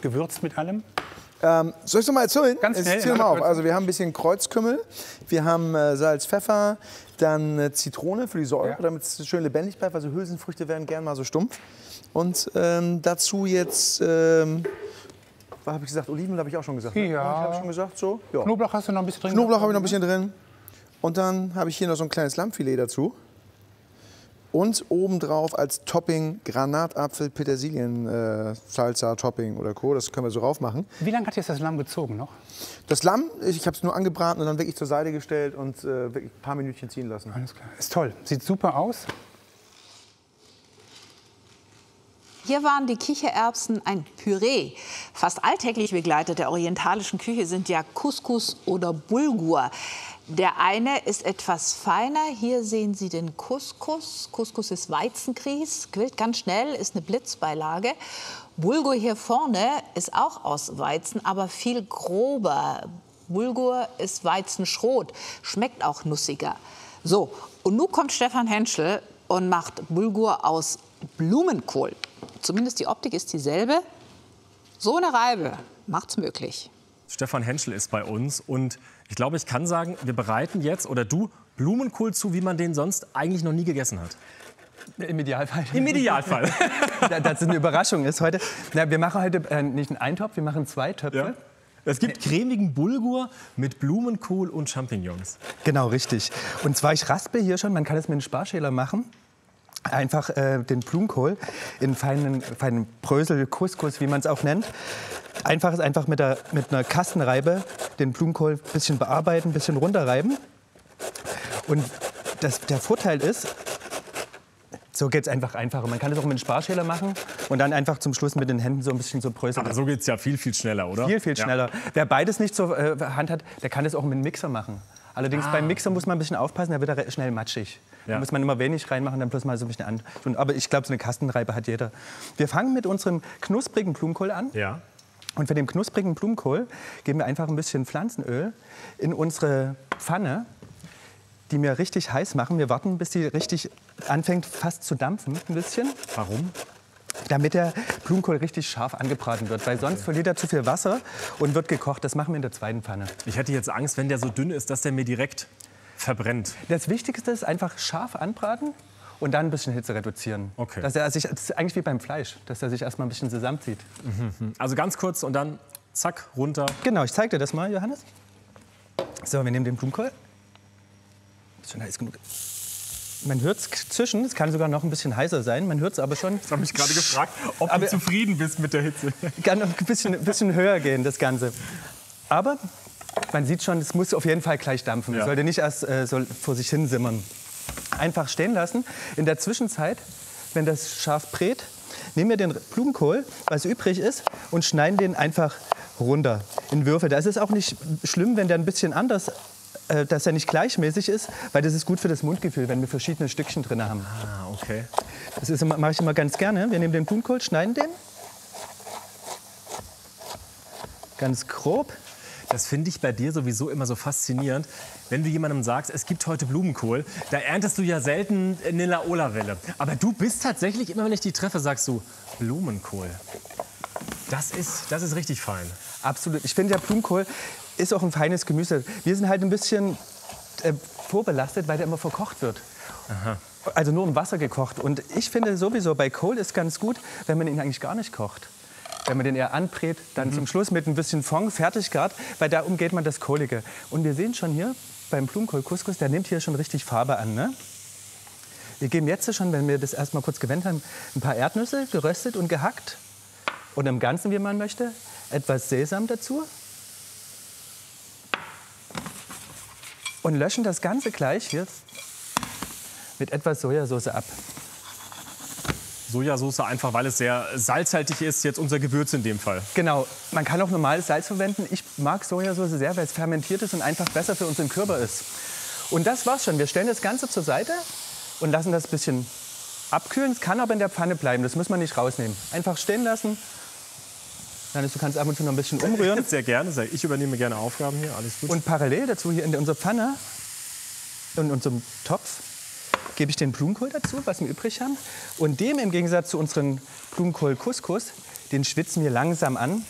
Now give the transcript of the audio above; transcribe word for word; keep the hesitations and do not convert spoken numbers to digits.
gewürzt mit allem? Ähm, soll ich es noch mal erzählen? Ganz schnell. Jetzt mal auf. Also wir haben ein bisschen Kreuzkümmel, wir haben äh, Salz, Pfeffer, dann äh, Zitrone für die Säure, Ja. damit es schön lebendig bleibt. Also Hülsenfrüchte werden gern mal so stumpf. Und ähm, dazu jetzt, ähm, was habe ich gesagt? Oliven habe ich auch schon gesagt. Ne? Ja. Habe ich schon gesagt so? Ja. Knoblauch hast du noch ein bisschen drin? Knoblauch habe ich noch ein bisschen drin. Und dann habe ich hier noch so ein kleines Lammfilet dazu. Und obendrauf als Topping Granatapfel, Petersilien, äh, Salsa, Topping oder Co. Das können wir so rauf machen. Wie lange hat jetzt das Lamm gezogen noch? Das Lamm, ich habe es nur angebraten und dann wirklich zur Seite gestellt und äh, wirklich ein paar Minütchen ziehen lassen. Alles klar. Ist toll. Sieht super aus. Hier waren die Kichererbsen ein Püree. Fast alltäglich begleitet der orientalischen Küche sind ja Couscous oder Bulgur. Der eine ist etwas feiner. Hier sehen Sie den Couscous. Couscous ist Weizengrieß, quillt ganz schnell, ist eine Blitzbeilage. Bulgur hier vorne ist auch aus Weizen, aber viel grober. Bulgur ist Weizenschrot, schmeckt auch nussiger. So, und nun kommt Stefan Henschel und macht Bulgur aus Blumenkohl. Zumindest die Optik ist dieselbe. So eine Reibe macht's möglich. Stefan Henschel ist bei uns und ich glaube, ich kann sagen, wir bereiten jetzt, oder du, Blumenkohl zu, wie man den sonst eigentlich noch nie gegessen hat. Im Idealfall. Im Idealfall. Das eine Überraschung ist heute. Na, wir machen heute äh, nicht einen Eintopf, wir machen zwei Töpfe. Ja. Es gibt cremigen Bulgur mit Blumenkohl und Champignons. Genau, richtig. Und zwar, ich raspe hier schon, man kann es mit einem Sparschäler machen. Einfach äh, den Blumenkohl in feinen, feinen Brösel, Couscous, wie man es auch nennt. Einfach ist einfach mit, der, mit einer Kastenreibe den Blumenkohl ein bisschen bearbeiten, ein bisschen runterreiben. Und das, der Vorteil ist, so geht es einfach einfacher. Man kann es auch mit einem Sparschäler machen und dann einfach zum Schluss mit den Händen so ein bisschen so bröseln. Aber so geht es ja viel, viel schneller, oder? Viel, viel Ja. schneller. Wer beides nicht zur äh, Hand hat, der kann das auch mit einem Mixer machen. Allerdings Ah. beim Mixer muss man ein bisschen aufpassen, der wird da re- schnell matschig. Ja. Da muss man immer wenig reinmachen, dann bloß mal so ein bisschen an. Aber ich glaube, so eine Kastenreibe hat jeder. Wir fangen mit unserem knusprigen Blumenkohl an. Ja. Und für den knusprigen Blumenkohl geben wir einfach ein bisschen Pflanzenöl in unsere Pfanne, die wir richtig heiß machen. Wir warten, bis die richtig anfängt fast zu dampfen, ein bisschen. Warum? Damit der Blumenkohl richtig scharf angebraten wird, weil sonst verliert er zu viel Wasser und wird gekocht. Das machen wir in der zweiten Pfanne. Ich hätte jetzt Angst, wenn der so dünn ist, dass der mir direkt verbrennt. Das Wichtigste ist einfach scharf anbraten und dann ein bisschen Hitze reduzieren. Okay. Dass er sich, das ist eigentlich wie beim Fleisch, dass er sich erstmal ein bisschen zusammenzieht. Also ganz kurz und dann zack, runter. Genau, ich zeige dir das mal, Johannes. So, wir nehmen den Blumenkohl. Ist schon heiß genug. Man hört es zischen, es kann sogar noch ein bisschen heißer sein, man hört es aber schon. Ich habe mich gerade gefragt, ob Aber- du zufrieden bist mit der Hitze. Kann noch ein bisschen, ein bisschen höher gehen, das Ganze. Aber man sieht schon, es muss auf jeden Fall gleich dampfen. Ja. Es sollte nicht erst äh, so vor sich hin simmern. Einfach stehen lassen. In der Zwischenzeit, wenn das scharf brät, nehmen wir den Blumenkohl, was übrig ist, und schneiden den einfach runter in Würfel. Da ist es auch nicht schlimm, wenn der ein bisschen anders, äh, dass er nicht gleichmäßig ist, weil das ist gut für das Mundgefühl, wenn wir verschiedene Stückchen drin haben. Ah, okay. Das ist immer- mache ich immer ganz gerne. Wir nehmen den Blumenkohl, schneiden den ganz grob. Das finde ich bei dir sowieso immer so faszinierend. Wenn du jemandem sagst, es gibt heute Blumenkohl, da erntest du ja selten eine Laola-Welle. Aber du bist tatsächlich, immer wenn ich die treffe, sagst du Blumenkohl. Das ist, das ist richtig fein. Absolut. Ich finde, der Blumenkohl ist auch ein feines Gemüse. Wir sind halt ein bisschen äh, vorbelastet, weil der immer verkocht wird. Aha. Also nur im Wasser gekocht. Und ich finde sowieso, bei Kohl ist ganz gut, wenn man ihn eigentlich gar nicht kocht. Wenn man den eher anbrät, dann Mhm. zum Schluss mit ein bisschen Fond fertig gart, weil da umgeht man das Kohlige. Und wir sehen schon hier beim Blumenkohl-Couscous, der nimmt hier schon richtig Farbe an. Ne? Wir geben jetzt schon, wenn wir das erstmal kurz gewendet haben, ein paar Erdnüsse, geröstet und gehackt. Und im Ganzen, wie man möchte, etwas Sesam dazu. Und löschen das Ganze gleich hier mit etwas Sojasauce ab. Sojasauce einfach, weil es sehr salzhaltig ist, jetzt unser Gewürz in dem Fall. Genau, man kann auch normales Salz verwenden. Ich mag Sojasauce sehr, weil es fermentiert ist und einfach besser für unseren Körper ist. Und das war's schon. Wir stellen das Ganze zur Seite und lassen das ein bisschen abkühlen. Es kann aber in der Pfanne bleiben, das muss man nicht rausnehmen. Einfach stehen lassen. Dann ist, du kannst ab und zu noch ein bisschen umrühren. Sehr gerne. Ich übernehme gerne Aufgaben hier. Alles gut. Und parallel dazu hier in unserer Pfanne, in unserem Topf, gebe ich den Blumenkohl dazu, was wir übrig haben. Und dem im Gegensatz zu unseren Blumenkohl-Couscous, den schwitzen wir langsam an.